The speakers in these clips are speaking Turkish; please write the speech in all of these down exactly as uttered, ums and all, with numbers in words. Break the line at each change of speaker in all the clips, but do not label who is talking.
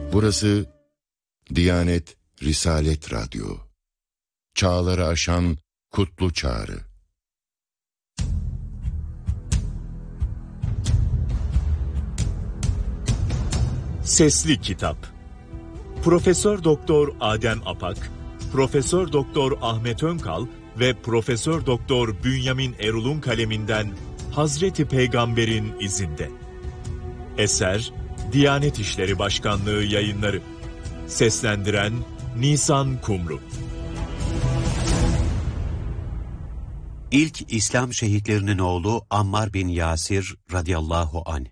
Burası Diyanet Risalet Radyo. Çağları aşan kutlu çağrı.
Sesli Kitap. Profesör Doktor Adem Apak, Profesör Doktor Ahmet Önkal ve Profesör Doktor Bünyamin Erul'un kaleminden Hazreti Peygamber'in izinde. Eser Diyanet İşleri Başkanlığı Yayınları. Seslendiren Nisan Kumru.
İlk İslam şehitlerinin oğlu Ammar bin Yasir radıyallahu anh.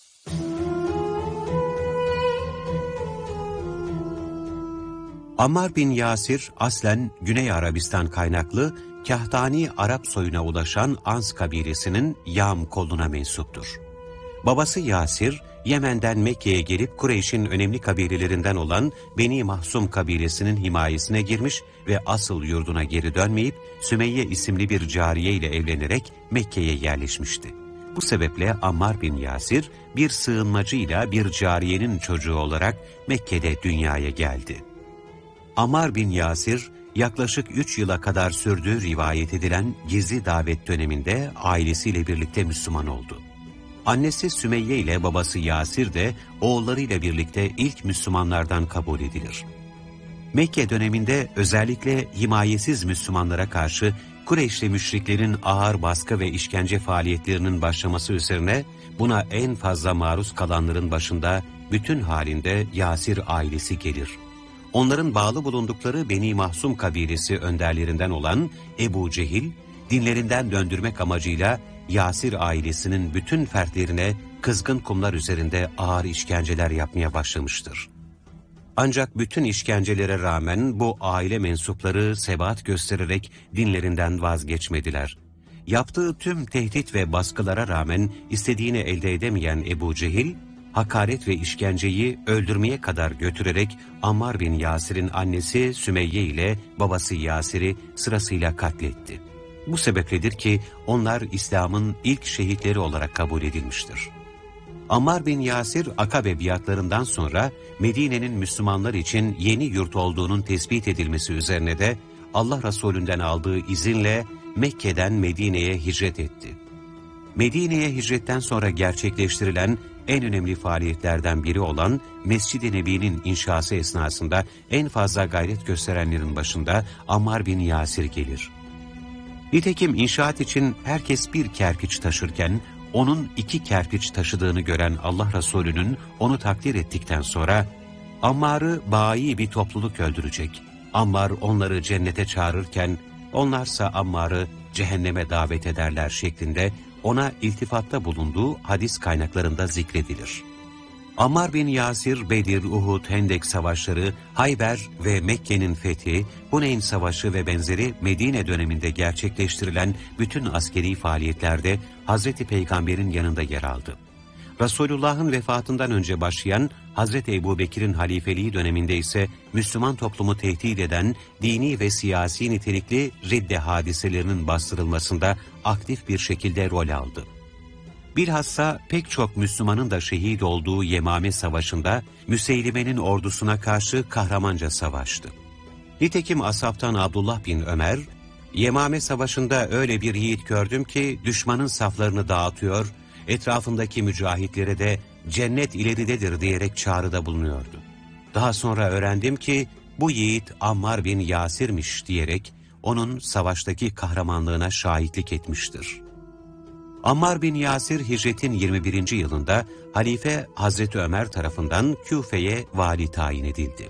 Ammar bin Yasir aslen Güney Arabistan kaynaklı Kahtani Arap soyuna ulaşan Ans kabilesinin Yam koluna mensuptur. Babası Yasir, Yemen'den Mekke'ye gelip Kureyş'in önemli kabilelerinden olan Beni Mahsum kabilesinin himayesine girmiş ve asıl yurduna geri dönmeyip Sümeyye isimli bir cariye ile evlenerek Mekke'ye yerleşmişti. Bu sebeple Ammar bin Yasir bir sığınmacıyla bir cariyenin çocuğu olarak Mekke'de dünyaya geldi. Ammar bin Yasir, yaklaşık üç yıla kadar sürdüğü rivayet edilen gizli davet döneminde ailesiyle birlikte Müslüman oldu. Annesi Sümeyye ile babası Yasir de oğullarıyla birlikte ilk Müslümanlardan kabul edilir. Mekke döneminde özellikle himayesiz Müslümanlara karşı Kureyşli müşriklerin ağır baskı ve işkence faaliyetlerinin başlaması üzerine buna en fazla maruz kalanların başında bütün halinde Yasir ailesi gelir. Onların bağlı bulundukları Beni Mahsum kabilesi önderlerinden olan Ebu Cehil, dinlerinden döndürmek amacıyla Yasir ailesinin bütün fertlerine kızgın kumlar üzerinde ağır işkenceler yapmaya başlamıştır. Ancak bütün işkencelere rağmen bu aile mensupları sebat göstererek dinlerinden vazgeçmediler. Yaptığı tüm tehdit ve baskılara rağmen istediğini elde edemeyen Ebu Cehil, hakaret ve işkenceyi öldürmeye kadar götürerek Ammar bin Yasir'in annesi Sümeyye ile babası Yasir'i sırasıyla katletti. Bu sebepledir ki onlar İslam'ın ilk şehitleri olarak kabul edilmiştir. Ammar bin Yasir, Akabe biatlarından sonra Medine'nin Müslümanlar için yeni yurt olduğunun tespit edilmesi üzerine de Allah Resulü'nden aldığı izinle Mekke'den Medine'ye hicret etti. Medine'ye hicretten sonra gerçekleştirilen en önemli faaliyetlerden biri olan Mescid-i Nebi'nin inşası esnasında en fazla gayret gösterenlerin başında Ammar bin Yasir gelir. Nitekim inşaat için herkes bir kerpiç taşırken, onun iki kerpiç taşıdığını gören Allah Resulü'nün onu takdir ettikten sonra, Ammar'ı bayi bir topluluk öldürecek. Ammar onları cennete çağırırken, onlarsa Ammar'ı cehenneme davet ederler şeklinde ona iltifatta bulunduğu hadis kaynaklarında zikredilir. Ammar bin Yasir, Bedir, Uhud, Hendek savaşları, Hayber ve Mekke'nin fethi, Huneyn Savaşı ve benzeri Medine döneminde gerçekleştirilen bütün askeri faaliyetlerde Hazreti Peygamber'in yanında yer aldı. Resulullah'ın vefatından önce başlayan Hazreti Ebubekir'in halifeliği döneminde ise Müslüman toplumu tehdit eden dini ve siyasi nitelikli ridde hadiselerinin bastırılmasında aktif bir şekilde rol aldı. Bilhassa pek çok Müslümanın da şehit olduğu Yemame Savaşı'nda Müseylime'nin ordusuna karşı kahramanca savaştı. Nitekim ashabtan Abdullah bin Ömer, Yemame Savaşı'nda öyle bir yiğit gördüm ki düşmanın saflarını dağıtıyor, etrafındaki mücahitlere de cennet ileridedir diyerek çağrıda bulunuyordu. Daha sonra öğrendim ki bu yiğit Ammar bin Yasir'miş diyerek onun savaştaki kahramanlığına şahitlik etmiştir. Ammar bin Yasir hicretin yirmi birinci yılında Halife Hazreti Ömer tarafından Küfe'ye vali tayin edildi.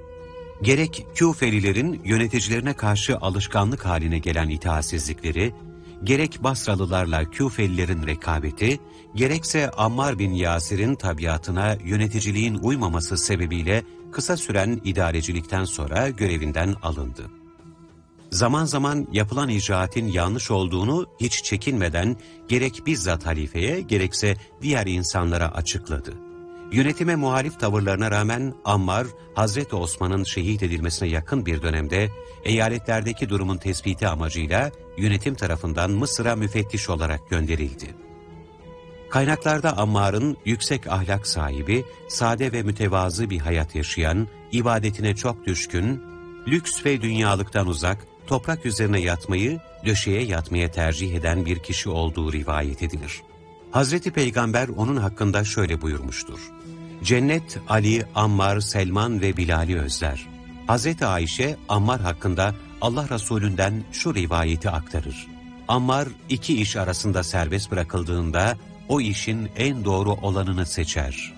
Gerek Küfelilerin yöneticilerine karşı alışkanlık haline gelen itaatsizlikleri, gerek Basralılarla Küfelilerin rekabeti, gerekse Ammar bin Yasir'in tabiatına yöneticiliğin uymaması sebebiyle kısa süren idarecilikten sonra görevinden alındı. Zaman zaman yapılan icraatin yanlış olduğunu hiç çekinmeden gerek bizzat halifeye gerekse diğer insanlara açıkladı. Yönetime muhalif tavırlarına rağmen Ammar, Hazreti Osman'ın şehit edilmesine yakın bir dönemde eyaletlerdeki durumun tespiti amacıyla yönetim tarafından Mısır'a müfettiş olarak gönderildi. Kaynaklarda Ammar'ın yüksek ahlak sahibi, sade ve mütevazı bir hayat yaşayan, ibadetine çok düşkün, lüks ve dünyalıktan uzak, toprak üzerine yatmayı, döşeye yatmaya tercih eden bir kişi olduğu rivayet edilir. Hazreti Peygamber onun hakkında şöyle buyurmuştur: Cennet, Ali, Ammar, Selman ve Bilal'i özler. Hazreti Ayşe, Ammar hakkında Allah Resulünden şu rivayeti aktarır: Ammar iki iş arasında serbest bırakıldığında o işin en doğru olanını seçer.